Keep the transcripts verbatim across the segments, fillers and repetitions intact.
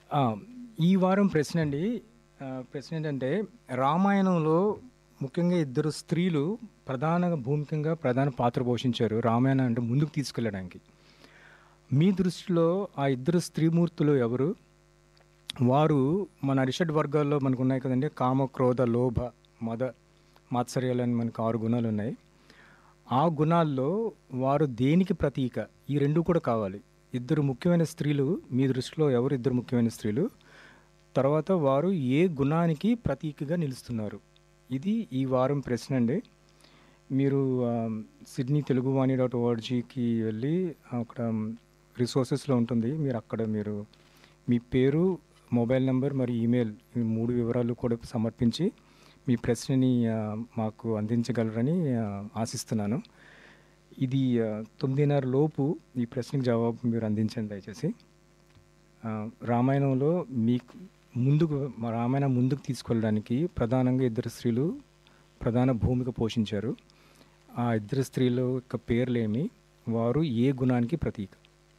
ఆ! ఈ వారం ప్రశ్న అండి. ఆహ్, ప్రశ్న ఏంటంటే రామాయణంలో ముఖ్యంగా ఇద్దరు స్త్రీలు ప్రధాన భూమికంగా ప్రధాన పాత్ర పోషించారు. రామాయణం అంటే ముందుకు తీసుకెళ్ళడానికి. మీ దృష్టిలో ఆ ఇద్దరు స్త్రీమూర్తులు ఎవరు? వారు మన అరిషడ్ వర్గాల్లో మనకున్నాయి కదండీ! కామ, క్రోధ, లోభ, మద, మాత్సర్యాలని మనకు ఆరు గుణాలున్నాయి. ఆ గుణాల్లో వారు దేనికి ప్రతీక? ఈ రెండు కూడా కావాలి. ఇద్దరు ముఖ్యమైన స్త్రీలు మీ దృష్టిలో ఎవరు ఇద్దరు ముఖ్యమైన స్త్రీలు? తర్వాత వారు ఏ గుణానికి ప్రతీకగా నిలుస్తున్నారు? ఇది ఈ వారం ప్రశ్న అండి. మీరు ఆహ్, సిడ్నీ తెలుగువాణి డాట్ ఓఆర్జీకి వెళ్ళి అక్కడ రిసోర్సెస్‌లో ఉంటుంది. మీరు అక్కడ మీరు మీ పేరు, మొబైల్ నంబర్ మరియు ఈమెయిల్ ఈ మూడు వివరాలు కూడా సమర్పించి మీ ప్రశ్నని ఆహ్, మాకు అందించగలరని ఆహ్, ఆశిస్తున్నాను. ఇది ఆహ్, తొమ్మిదిన్నర లోపు ఈ ప్రశ్నకి జవాబు మీరు అందించండి దయచేసి. ఆహ్, రామాయణంలో మీకు ముందుకు మా రామాయణం ముందుకు తీసుకెళ్ళడానికి ప్రధానంగా ఇద్దరు స్త్రీలు ప్రధాన భూమిక పోషించారు. ఆ ఇద్దరు స్త్రీల యొక్క పేర్లేమి? వారు ఏ గుణానికి ప్రతీక?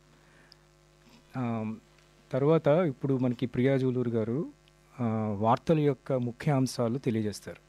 ఆహ్, తర్వాత ఇప్పుడు మనకి ప్రియా జూలూరు గారు ఆహ్, వార్తల యొక్క ముఖ్య అంశాలు తెలియజేస్తారు.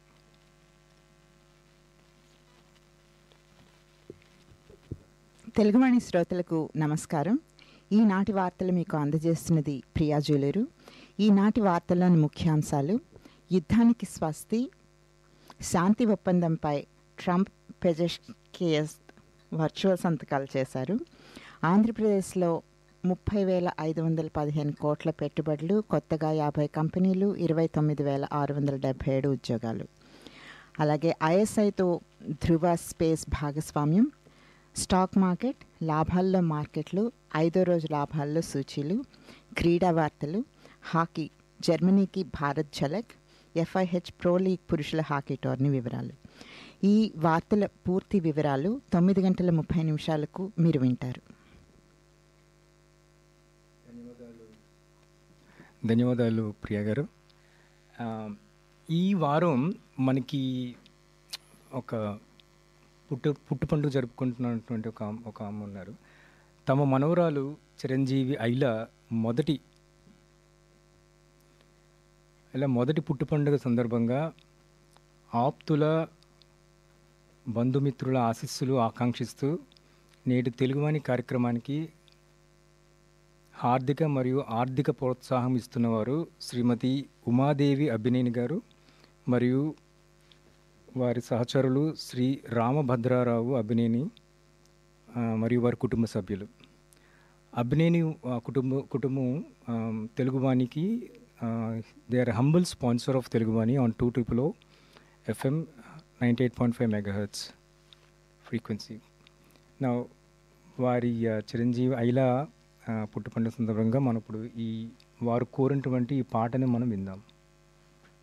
తెలుగువాణి శ్రోతలకు నమస్కారం. ఈనాటి వార్తలు మీకు అందజేస్తున్నది ప్రియా జ్యువెలరు. ఈనాటి వార్తల్లోని ముఖ్యాంశాలు: యుద్ధానికి స్వస్తి, శాంతి ఒప్పందంపై ట్రంప్ పెజెస్కియస్ వర్చువల్ సంతకాలు చేశారు. ఆంధ్రప్రదేశ్లో ముప్పై వేల ఐదు వందల పదిహేను కోట్ల పెట్టుబడులు, కొత్తగా యాభై కంపెనీలు, ఇరవై తొమ్మిది వేల ఆరు వందల డెబ్బై ఏడు ఉద్యోగాలు. అలాగే ఐఎస్ఐతో ధృవ స్పేస్ భాగస్వామ్యం, స్టాక్ మార్కెట్ లాభాల్లో మార్కెట్లు, ఐదో రోజు లాభాల్లో సూచీలు, క్రీడా వార్తలు, హాకీ జర్మనీకి భారత్ ఝలక్, ఎఫ్ఐహెచ్ ప్రో లీగ్ పురుషుల హాకీ టోర్నీ వివరాలు. ఈ వార్తల పూర్తి వివరాలు తొమ్మిది గంటల ముప్పై నిమిషాలకు మీరు వింటారు. ధన్యవాదాలు ప్రియా గారు. ఆహ్, ఈ వారం మనకి ఒక పుట్టు పుట్టు పండుగ జరుపుకుంటున్నటువంటి ఒక ఆమ్- ఒక ఆమె ఉన్నారు. తమ మనవరాలు చిరంజీవి ఐల మొదటి ఇలా మొదటి పుట్టు పండుగ సందర్భంగా ఆప్తుల బంధుమిత్రుల ఆశీస్సులు ఆకాంక్షిస్తూ నేటి తెలుగువాణి కార్యక్రమానికి హార్దిక మరియు ఆర్థిక ప్రోత్సాహం ఇస్తున్నవారు శ్రీమతి ఉమాదేవి అభినేని గారు మరియు వారి సహచరులు శ్రీ రామభద్రారావు అభినేని ఆ, మరియు వారి కుటుంబ సభ్యులు. అభినేని ఆ, కుటుంబ కుటుంబం ఆ, తెలుగువాణికి they are humble sponsor of Teluguvani on two triple oh FM ninety eight point five mega hertz frequency. నా వారి ఆ, చిరంజీవి ఐలా పుట్టుపండుగ సందర్భంగా మనం ఇప్పుడు ఈ వారు కోరినటువంటి ఈ పాటని మనం విందాం.